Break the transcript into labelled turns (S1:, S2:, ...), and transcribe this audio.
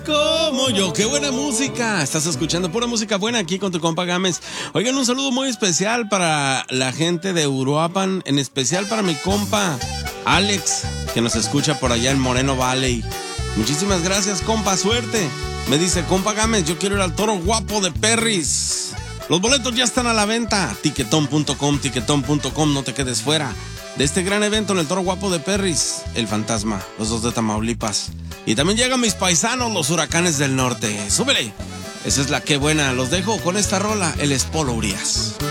S1: Como yo, qué buena música. Estás escuchando pura música buena aquí con tu compa Gámez. Oigan, un saludo muy especial para la gente de Uruapan, en especial para mi compa Alex, que nos escucha por allá en Moreno Valley. Muchísimas gracias, compa, suerte. Me dice, compa Gámez, yo quiero ir al Toro Guapo de Perris. Los boletos ya están a la venta. Tiquetón.com, no te quedes fuera de este gran evento en el Toro Guapo de Perris, el Fantasma, los dos de Tamaulipas. Y también llegan mis paisanos, los Huracanes del Norte. ¡Súbele! Esa es la que buena. Los dejo con esta rola, el Polo Urias.